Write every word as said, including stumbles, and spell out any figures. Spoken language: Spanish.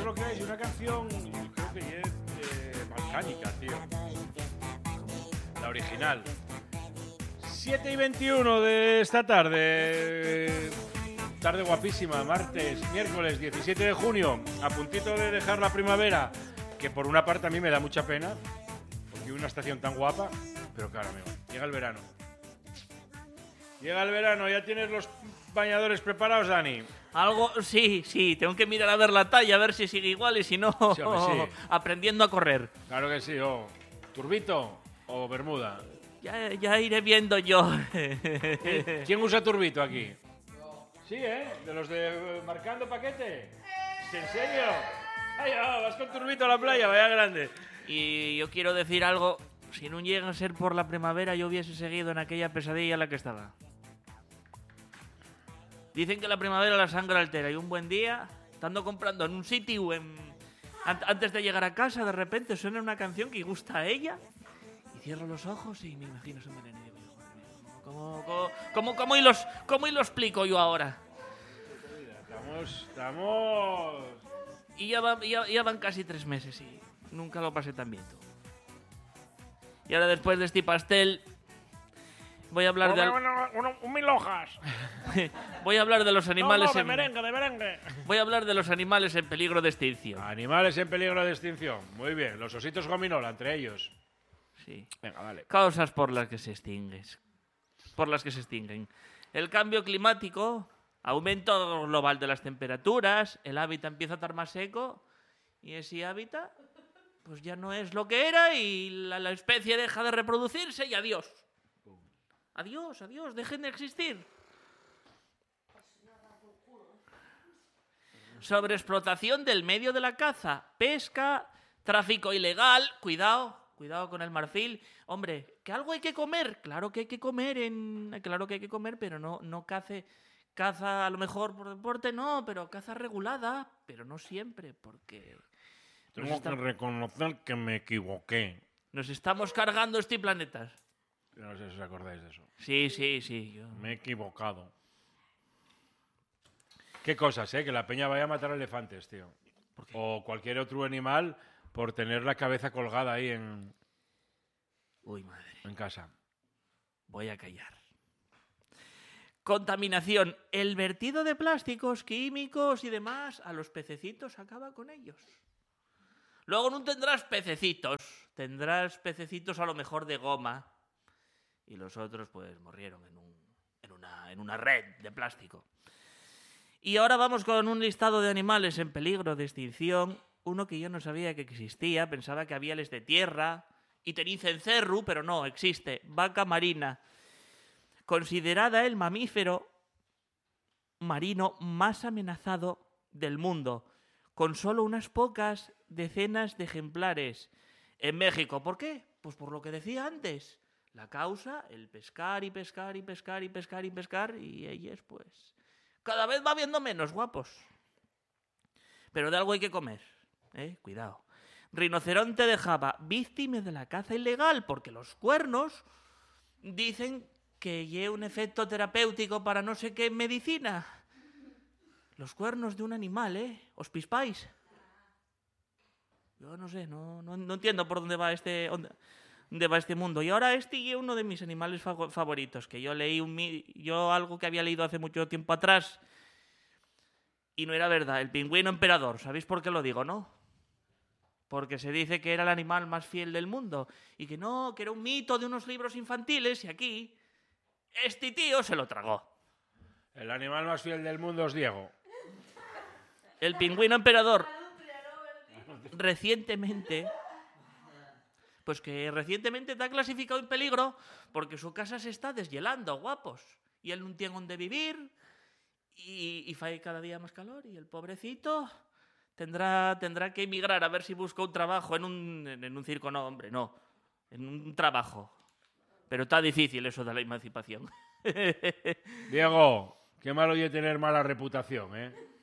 lo creáis, es una canción, yo creo que es eh, balcánica, tío. La original. siete y veintiuno de esta tarde. Tarde guapísima, martes, miércoles diecisiete de junio. A puntito de dejar la primavera, que por una parte a mí me da mucha pena, porque una estación tan guapa, pero claro, amigo, llega el verano. Llega el verano, ¿ya tienes los bañadores preparados, Dani? Algo, sí, sí, tengo que mirar a ver la talla, a ver si sigue igual y si no, Sí, hombre, sí. aprendiendo a correr. Claro que sí, o turbito o bermuda. Ya, ya iré viendo yo. ¿Quién usa turbito aquí? Sí, ¿eh? ¿De los de marcando paquete? ¿En serio? Ay, oh, vas con turbito a la playa, vaya grande. Y yo quiero decir algo, si no llega a ser por la primavera, yo hubiese seguido en aquella pesadilla en la que estaba. Dicen que la primavera la sangre altera y un buen día, estando comprando en un sitio, en... antes de llegar a casa, de repente suena una canción que gusta a ella y cierro los ojos y me imagino su melena. ¿Cómo, cómo, cómo, cómo, y los, ¿Cómo y lo explico yo ahora? Estamos, estamos... Y ya, va, ya, ya van casi tres meses y nunca lo pasé tan bien tú. Y ahora después de este pastel voy a hablar de... Al... Bueno, bueno, un mil hojas. Voy a hablar de los animales... No, no, de en... merengue, de merengue. Voy a hablar de los animales en peligro de extinción. Animales en peligro de extinción. Muy bien, los ositos gominola, entre ellos. Sí. Venga, vale. Causas por las que se extinguen. Por las que se extinguen. El cambio climático, aumento global de las temperaturas, el hábitat empieza a estar más seco y ese hábitat pues ya no es lo que era y la, la especie deja de reproducirse y adiós. Adiós, adiós, dejen de existir. Sobreexplotación del medio de la caza, pesca, tráfico ilegal, cuidado. Cuidado con el marfil. Hombre, ¿que algo hay que comer? Claro que hay que comer, en... claro que hay que comer, pero no, no cace... Caza a lo mejor por deporte, no, pero caza regulada, pero no siempre, porque... Tengo está... que reconocer que me equivoqué. Nos estamos cargando este planeta. No sé si os acordáis de eso. Sí, sí, sí. Yo... Me he equivocado. Qué cosas, ¿eh? Que la peña vaya a matar elefantes, tío. O cualquier otro animal... por tener la cabeza colgada ahí en... Uy, madre. En casa. Voy a callar. Contaminación. El vertido de plásticos, químicos y demás a los pececitos acaba con ellos. Luego no tendrás pececitos. Tendrás pececitos a lo mejor de goma. Y los otros pues murieron en, un, en, una, en una red de plástico. Y ahora vamos con un listado de animales en peligro de extinción. Uno que yo no sabía que existía, pensaba que había les de tierra y tenicencerru, pero no, existe. Vaca marina, considerada el mamífero marino más amenazado del mundo, con solo unas pocas decenas de ejemplares en México. ¿Por qué? Pues por lo que decía antes. La causa, el pescar y pescar y pescar y pescar y pescar, y ellos pues cada vez va habiendo menos, guapos. Pero de algo hay que comer. Eh, cuidado. Rinoceronte de Java, víctima de la caza ilegal, porque los cuernos dicen que lleva un efecto terapéutico para no sé qué medicina. Los cuernos de un animal, ¿eh? ¿Os pispáis? Yo no sé, no, no, no entiendo por dónde va este dónde, dónde va este mundo. Y ahora este es uno de mis animales favoritos, que yo leí un yo algo que había leído hace mucho tiempo atrás y no era verdad. El pingüino emperador. ¿Sabéis por qué lo digo, no? Porque se dice que era el animal más fiel del mundo y que no, que era un mito de unos libros infantiles y aquí este tío se lo tragó. El animal más fiel del mundo es Diego. El pingüino emperador. Recientemente, pues que recientemente está clasificado en peligro porque su casa se está deshielando, guapos. Y él no tiene dónde vivir y, y fa cada día más calor y el pobrecito... Tendrá, tendrá que emigrar a ver si busca un trabajo en un, en un circo. No, hombre, no. En un trabajo. Pero está difícil eso de la emancipación. Diego, qué malo oye tener mala reputación, ¿eh?